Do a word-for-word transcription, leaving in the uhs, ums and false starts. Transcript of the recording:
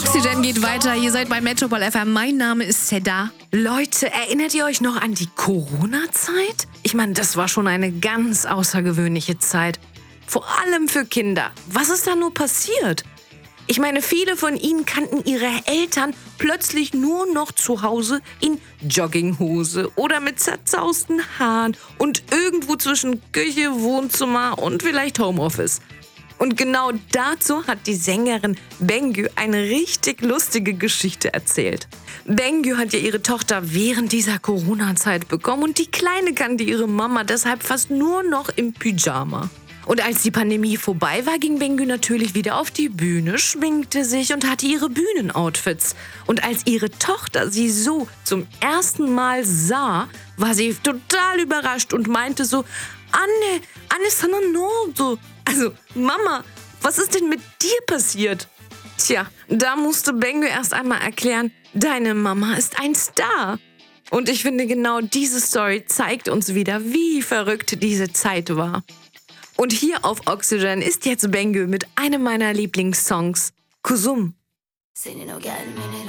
Oxygen geht weiter. Ihr seid bei Metropol F M. Mein Name ist Seda. Leute, erinnert ihr euch noch an die Corona-Zeit? Ich meine, das war schon eine ganz außergewöhnliche Zeit. Vor allem für Kinder. Was ist da nur passiert? Ich meine, viele von ihnen kannten ihre Eltern plötzlich nur noch zu Hause in Jogginghose oder mit zerzausten Haaren und irgendwo zwischen Küche, Wohnzimmer und vielleicht Homeoffice. Und genau dazu hat die Sängerin Bengü eine richtig lustige Geschichte erzählt. Bengü hat ja ihre Tochter während dieser Corona-Zeit bekommen und die Kleine kannte ihre Mama deshalb fast nur noch im Pyjama. Und als die Pandemie vorbei war, ging Bengü natürlich wieder auf die Bühne, schminkte sich und hatte ihre Bühnenoutfits. Und als ihre Tochter sie so zum ersten Mal sah, war sie total überrascht und meinte so, Anne, Anne sana ne oldu? Also, Mama, was ist denn mit dir passiert? Tja, da musste Bengü erst einmal erklären, deine Mama ist ein Star. Und ich finde, genau diese Story zeigt uns wieder, wie verrückt diese Zeit war. Und hier auf Oxygen ist jetzt Bengü mit einem meiner Lieblingssongs, Kuzum. Senin o gelmeni